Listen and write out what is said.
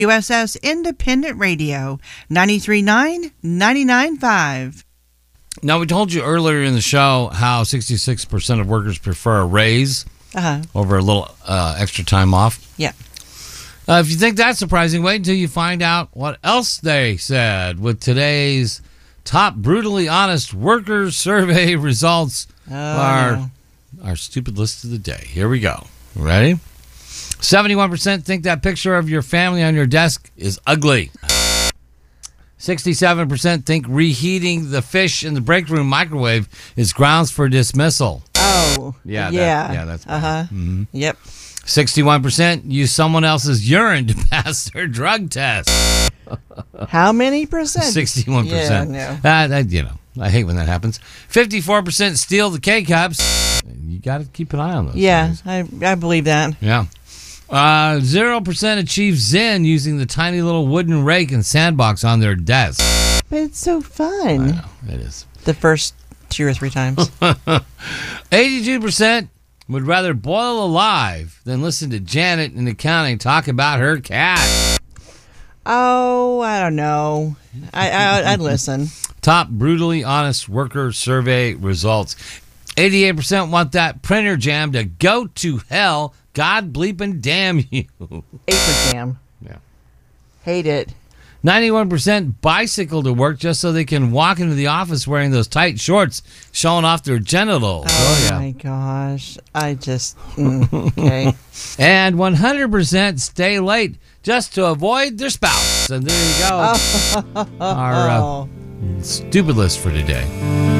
USS Independent Radio, 93.9, 99.5. Now, we told you earlier in the show how 66% of workers prefer a raise over a little extra time off. Yeah. If you think that's surprising, wait until you find out what else they said with today's top brutally honest workers survey results. Our stupid list of the day. Here we go. Ready? 71% think that picture of your family on your desk is ugly. 67% think reheating the fish in the break room microwave is grounds for dismissal. Oh. Yeah. That's bad. Mm-hmm. Yep. 61% use someone else's urine to pass their drug test. How many percent? 61%. Yeah, no. I hate when that happens. 54% steal the K-Cups. You got to keep an eye on those. Yeah, things. I believe that. Yeah. 0% achieve Zen using the tiny little wooden rake and sandbox on their desk. But it's so fun. I know, it is. The first 2 or 3 times. 82% would rather boil alive than listen to Janet in accounting talk about her cat. Oh, I don't know. I'd listen. Top brutally honest worker survey results. 88% want that printer jam to go to hell. God bleeping damn you. Apron jam. Yeah. Hate it. 91% bicycle to work just so they can walk into the office wearing those tight shorts showing off their genitals. Oh yeah. My gosh. I just... okay. And 100% stay late just to avoid their spouse. And there you go. Our stupid list for today.